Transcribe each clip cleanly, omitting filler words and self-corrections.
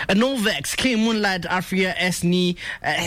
Novex, K Moonlight, Afria, Esni,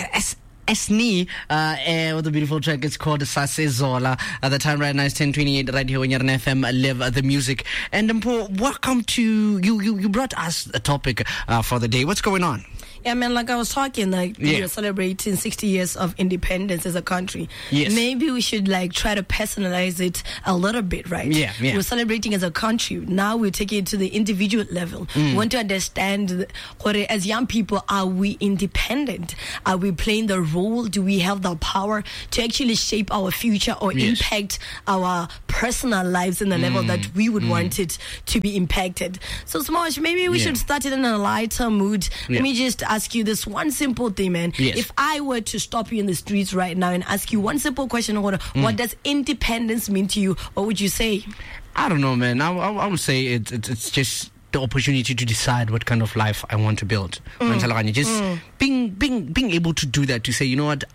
Esni, with the beautiful track. It's called Sase Zola. At the time right now is 10:28 right here on Yarn FM. Live the music. And welcome to you. You brought us a topic for the day. What's going on? Yeah, man, like I was talking, we're celebrating 60 years of independence as a country. Yes. Maybe we should try to personalize it a little bit, right? Yeah. We're celebrating as a country. Now we take it to the individual level. We want to understand, as young people, are we independent? Are we playing the role? Do we have the power to actually shape our future or impact our personal lives in the level that we would want it to be impacted? So, Smosh, maybe we should start it in a lighter mood. Let me just ask you this one simple thing, man. If I were to stop you in the streets right now and ask you one simple question, what does independence mean to you? What would you say? I don't know, man. I would say it's just the opportunity to decide what kind of life I want to build. Just being able to do that, to say, you know what,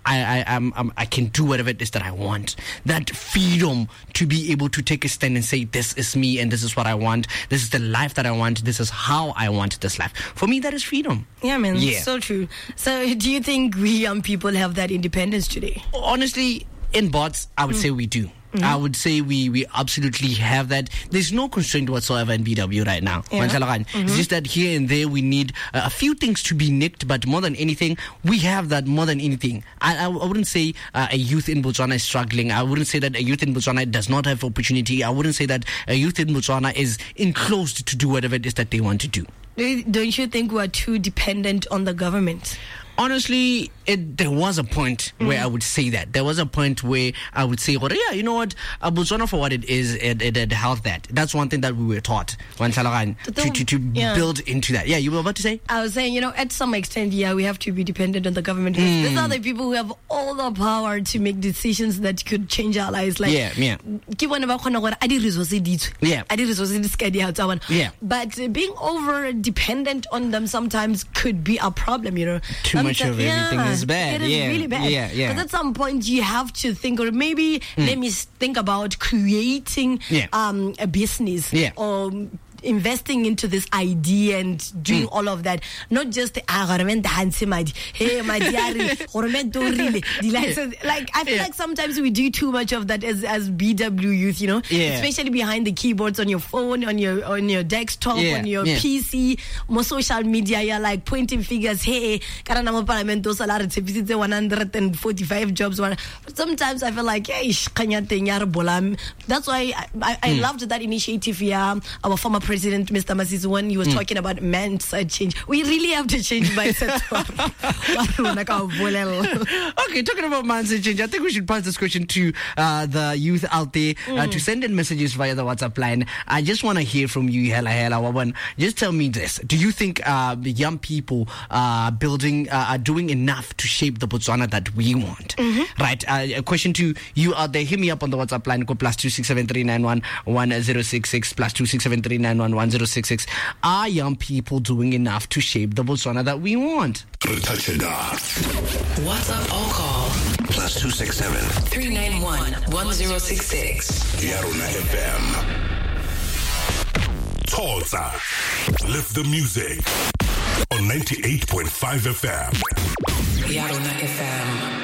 I can do whatever it is that I want. That freedom to be able to take a stand and say, this is me and this is what I want. This is the life that I want. This is how I want this life. For me, that is freedom. Yeah, man. Yeah. So true. So do you think we young people have that independence today? Honestly, in bots, I would say we do. I would say we absolutely have that. There's no constraint whatsoever in BW right now. It's just that here and there we need a few things to be nicked, but more than anything, we have that more than anything. I wouldn't say a youth in Botswana is struggling. I wouldn't say that a youth in Botswana does not have opportunity. I wouldn't say that a youth in Botswana is enclosed to do whatever it is that they want to do. Don't you think we're too dependent on the government? Honestly, there was a point where I would say that. There was a point where I would say, yeah, you know what, Botswana for what it is, it held that. That's one thing that we were taught to build into that. Yeah, you were about to say? I was saying, at some extent, we have to be dependent on the government. These are the people who have all the power to make decisions that could change our lives. But being over dependent on them sometimes could be a problem, Too much of everything is bad. It is really bad. Because at some point you have to think, or maybe let me think about creating a business or investing into this idea and doing all of that, not just I feel like sometimes we do too much of that as BW youth, especially behind the keyboards on your phone, on your desktop, on your PC, more social media. You're like pointing fingers. Hey, Karanamo Parliament, those 145 jobs. But sometimes I feel like, that's why I loved that initiative. Our former president, Mr. Masisi, when he was talking about mindset change. We really have to change mindset. Okay, talking about mindset change, I think we should pass this question to the youth out there to send in messages via the WhatsApp line. I just want to hear from you, Hela Wawan. Just tell me this. Do you think the young people are doing enough to shape the Botswana that we want? Right. A question to you out there. Hit me up on the WhatsApp line. Go +2673911 1066 +2673911 1066. Are young people doing enough to shape the Botswana that we want? WhatsApp or call +267 391 1066. Yarona FM. Tulsa. Lift the music on 98.5 FM. Yarona FM.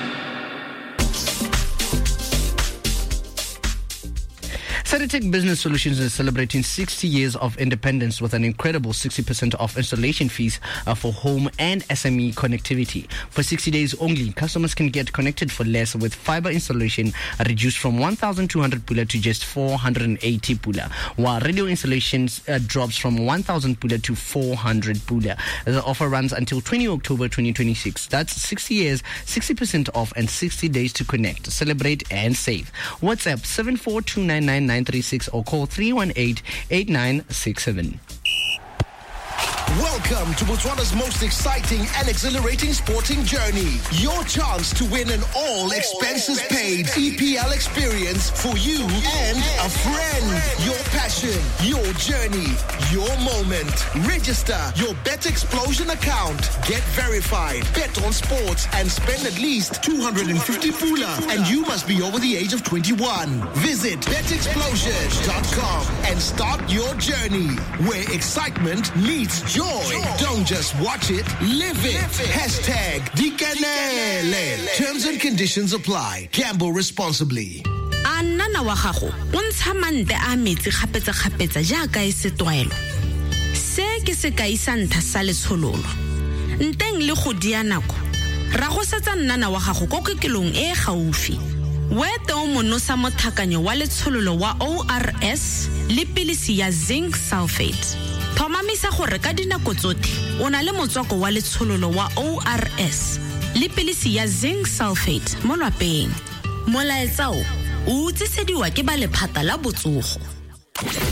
Saritech Business Solutions is celebrating 60 years of independence with an incredible 60% off installation fees for home and SME connectivity. For 60 days only, customers can get connected for less with fiber installation reduced from 1,200 pula to just 480 pula, while radio installations drops from 1,000 pula to 400 pula. The offer runs until 20 October 2026. That's 60 years, 60% off, and 60 days to connect, celebrate, and save. WhatsApp 74299 or call 318-8967. Welcome to Botswana's most exciting and exhilarating sporting journey. Your chance to win an all-expenses paid EPL experience for you and a friend. Your passion, your journey, your moment. Register your Bet Explosion account. Get verified. Bet on sports and spend at least 250 pula. And you must be over the age of 21. Visit betexplosion.com and start your journey where excitement meets joy. Joy. Don't just watch it, live it. Hashtag Dikanele. Terms and conditions apply. Gamble responsibly. A nnana wa gago o ntsha mante a metsi kgapetsa jaaka e se tlwaelo. Se ke sekai sa ntha sa letshololo. Nteng le go dia nako. Ra go setsa nnana wa gago ko kekelong e gaufi. Wete o monosa mothakanyo wa letshololo wa ORS le pilisi ya zinc sulfate. Thomamisa gore ka dinako tsotlhe o na le motswako wa letshololo wa ORS le pilisi ya zinc sulfate mo lapeng. Molaetsa o utsisediwa ke ba lephata la botsogo.